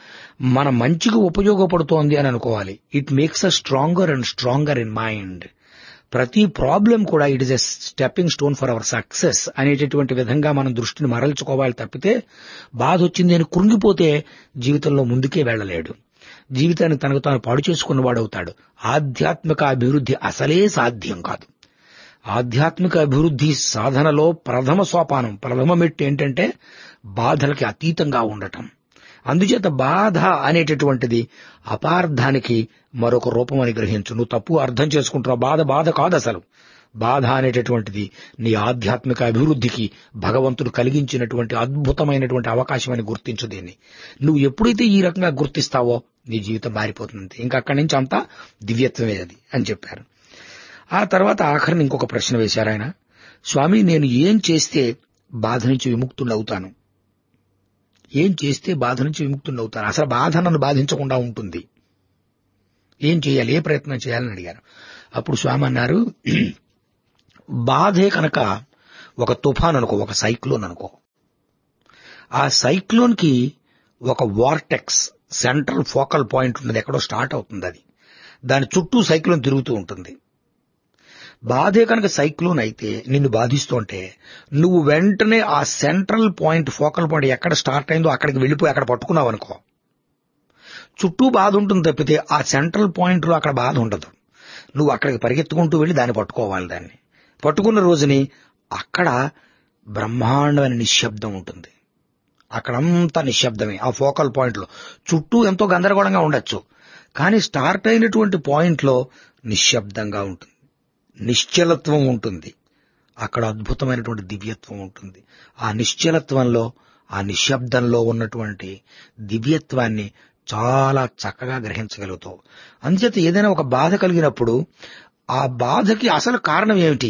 మన మంచికి ఉపయోగపడుతోంది అని అనుకోవాలి. It makes a stronger and stronger in mind. ప్రతి ప్రాబ్లం కూడా it is a stepping stone for our success అనేటటువంటి విధంగా మనం దృష్టిని మరల్చుకోవాలి తప్పితే, బాధ వచ్చింది అని కృంగిపోతే జీవితంలో ముందుకే వెళ్లలేడు. జీవితాన్ని తనకు తాను పాడు చేసుకున్నవాడవుతాడు. ఆధ్యాత్మిక అభివృద్ధి అసలే సాధ్యం కాదు. ఆధ్యాత్మిక అభివృద్ధి సాధనలో ప్రథమ సోపానం, ప్రథమ మెట్టు ఏంటంటే బాధలకి అతీతంగా ఉండటం. అందుచేత బాధ అనేటటువంటిది అపార్థానికి మరొక రూపం అని గ్రహించు. నువ్వు తప్పు అర్థం చేసుకుంటున్నావు. బాధ బాధ కాదు. అసలు బాధ అనేటటువంటిది నీ ఆధ్యాత్మిక అభివృద్ధికి భగవంతుడు కలిగించినటువంటి అద్భుతమైనటువంటి అవకాశం అని గుర్తించు దీన్ని. నువ్వు ఎప్పుడైతే ఈ రకంగా గుర్తిస్తావో నీ జీవితం మారిపోతుంది. ఇంకా అక్కడి నుంచి అంతా దివ్యత్వమే అది అని చెప్పారు. ఆ తర్వాత ఆఖరిని ఇంకొక ప్రశ్న వేశారు ఆయన. స్వామి, నేను ఏం చేస్తే బాధ నుంచి విముక్తుడు అవుతాను? ఏం చేస్తే బాధ నుంచి విముక్తుడు అవుతాను? అసలు బాధ నన్ను బాధించకుండా ఉంటుంది, ఏం చేయాలి, ఏ ప్రయత్నం చేయాలని అడిగారు. అప్పుడు స్వామి అన్నారు, బాధే కనుక ఒక తుఫాన్ అనుకో, ఒక సైక్లోన్ అనుకో. ఆ సైక్లోన్ కి ఒక వార్టెక్స్ సెంట్రల్ ఫోకల్ పాయింట్ ఉన్నది, ఎక్కడో స్టార్ట్ అవుతుంది. అది దాని చుట్టూ సైక్లోన్ తిరుగుతూ ఉంటుంది. బాధే కనుక సైక్లోన్ అయితే నిన్ను బాధిస్తుంటే నువ్వు వెంటనే ఆ సెంట్రల్ పాయింట్ ఫోకల్ పాయింట్ ఎక్కడ స్టార్ట్ అయిందో అక్కడికి వెళ్ళిపోయి అక్కడ పట్టుకున్నావు అనుకో, చుట్టూ బాధ ఉంటుంది తప్పితే ఆ సెంట్రల్ పాయింట్ లో అక్కడ బాధ ఉండదు. నువ్వు అక్కడికి పరిగెత్తుకుంటూ వెళ్ళి దాన్ని పట్టుకోవాలి. దాన్ని పట్టుకున్న రోజుని అక్కడ బ్రహ్మాండమైన నిశ్శబ్దం ఉంటుంది. అక్కడంతా నిశ్శబ్దమే. ఆ ఫోకల్ పాయింట్ లో చుట్టూ ఎంతో గందరగోళంగా ఉండొచ్చు, కానీ స్టార్ట్ అయినటువంటి పాయింట్ లో నిశ్శబ్దంగా ఉంటుంది, నిశ్చలత్వం ఉంటుంది. అక్కడ అద్భుతమైనటువంటి దివ్యత్వం ఉంటుంది. ఆ నిశ్చలత్వంలో, ఆ నిశ్శబ్దంలో ఉన్నటువంటి దివ్యత్వాన్ని చాలా చక్కగా గ్రహించగలుగుతావు. అందుచేత ఏదైనా ఒక బాధ కలిగినప్పుడు ఆ బాధకి అసలు కారణం ఏమిటి,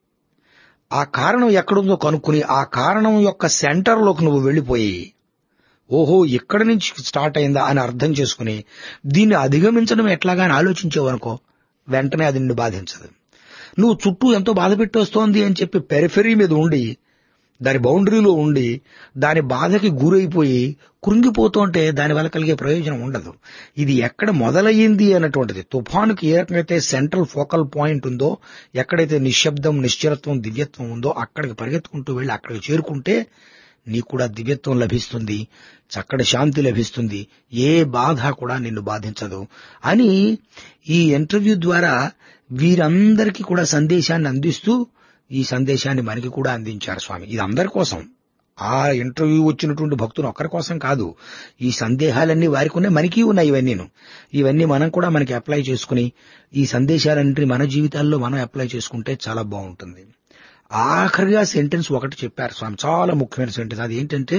ఆ కారణం ఎక్కడుందో కనుక్కుని ఆ కారణం యొక్క సెంటర్లోకి నువ్వు వెళ్ళిపోయి, ఓహో ఇక్కడి నుంచి స్టార్ట్ అయిందా అని అర్థం చేసుకుని దీన్ని అధిగమించడం ఎట్లాగా అని ఆలోచించేవనుకో, వెంటనే అది నిన్ను బాధించదు. నువ్వు చుట్టూ ఎంతో బాధ పెట్టొస్తోంది అని చెప్పి పెరిఫెరీ మీద ఉండి, దాని బౌండరీలో ఉండి దాని బాధకి గురైపోయి కృంగిపోతుంటే దానివల్ల కలిగే ప్రయోజనం ఉండదు. ఇది ఎక్కడ మొదలయ్యింది అన్నటువంటిది, తుఫానుకి ఏ రకమైతే సెంట్రల్ ఫోకల్ పాయింట్ ఉందో, ఎక్కడైతే నిశ్శబ్దం, నిశ్చలత్వం, దివ్యత్వం ఉందో అక్కడికి పరిగెత్తుకుంటూ వెళ్ళి అక్కడికి చేరుకుంటే నీకు కూడా దివ్యత్వం లభిస్తుంది, చక్కటి శాంతి లభిస్తుంది, ఏ బాధ కూడా నిన్ను బాధించదు అని ఈ ఇంటర్వ్యూ ద్వారా వీరందరికీ కూడా సందేశాన్ని అందిస్తూ ఈ సందేశాన్ని మనకి కూడా అందించారు స్వామి. ఇది అందరి కోసం, ఆ ఇంటర్వ్యూ వచ్చినటువంటి భక్తులు ఒక్కరి కోసం కాదు. ఈ సందేహాలన్నీ వారికి ఉన్నాయి, మనకి ఉన్నాయి. ఇవన్నీ ఇవన్నీ మనం కూడా మనకి అప్లై చేసుకుని ఈ సందేశాలన్నింటినీ మన జీవితాల్లో మనం అప్లై చేసుకుంటే చాలా బాగుంటుంది. ఆఖరిగా సెంటెన్స్ ఒకటి చెప్పారు స్వామి, చాలా ముఖ్యమైన సెంటెన్స్. అది ఏంటంటే,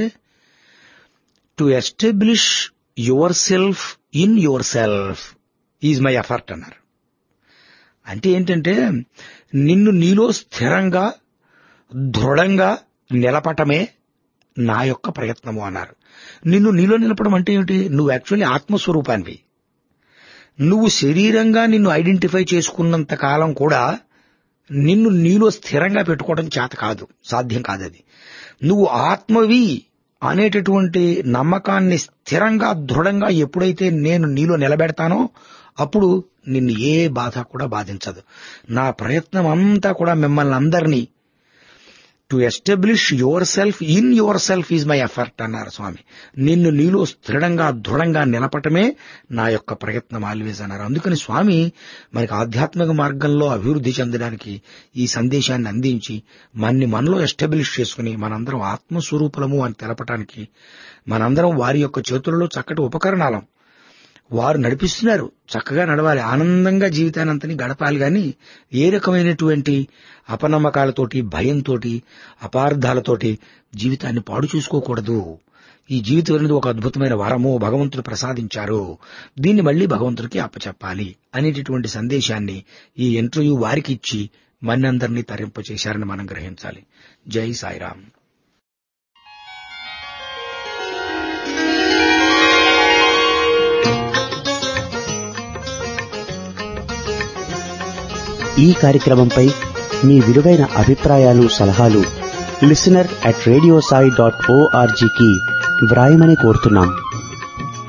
to establish your self in your self is my effort అన్నారు. అంటే ఏంటంటే, నిన్ను నీలో స్థిరంగా దృఢంగా నిలపటమే నా యొక్క ప్రయత్నము అన్నారు. నిన్ను నీలో నిలపడం అంటే ఏమిటి? నువ్వు యాక్చువల్లీ ఆత్మస్వరూపానివి. నువ్వు శరీరంగా నిన్ను ఐడెంటిఫై చేసుకున్నంత కాలం కూడా నిన్ను నీలో స్థిరంగా పెట్టుకోవడం చేత కాదు, సాధ్యం కాదది. నువ్వు ఆత్మవి అనేటటువంటి నమ్మకాన్ని స్థిరంగా దృఢంగా ఎప్పుడైతే నేను నీలో నిలబెడతానో అప్పుడు నిన్ను ఏ బాధ కూడా బాధించదు. నా ప్రయత్నం అంతా కూడా మిమ్మల్ని అందరినీ to establish your self in your self is my effort అన్నారు స్వామి. నిన్ను నీలో స్థిరంగా దృఢంగా నిలపటమే నా యొక్క ప్రయత్నం ఆల్వేజ్ అన్నారు. అందుకని స్వామి మనకి ఆధ్యాత్మిక మార్గంలో అభివృద్ధి చెందడానికి ఈ సందేశాన్ని అందించి మన్ని మనలో ఎస్టాబ్లిష్ చేసుకుని మనందరం ఆత్మస్వరూపులము అని తెలపటానికి మనందరం వారి యొక్క చేతులలో చక్కటి ఉపకరణాలం. వారు నడిపిస్తున్నారు, చక్కగా నడవాలి, ఆనందంగా జీవితానంతని గడపాలి. కానీ ఏ రకమైనటువంటి అపనమ్మకాలతోటి, భయంతోటి, అపార్థాలతోటి జీవితాన్ని పాడు చూసుకోకూడదు. ఈ జీవితం అనేది ఒక అద్భుతమైన వరము, భగవంతుడు ప్రసాదించారు, దీన్ని మళ్లీ భగవంతుడికి అప్పచెప్పాలి అనేటటువంటి సందేశాన్ని ఈ ఇంటర్వ్యూ వారికి ఇచ్చి మనందరినీ తరింపచేశారని మనం గ్రహించాలి. జై సాయిరాం. ఈ కార్యక్రమంపై మీ విలువైన అభిప్రాయాలు, సలహాలు listener at radio Sai dot ఓఆర్జీకి వ్రాయమని కోరుతున్నాం.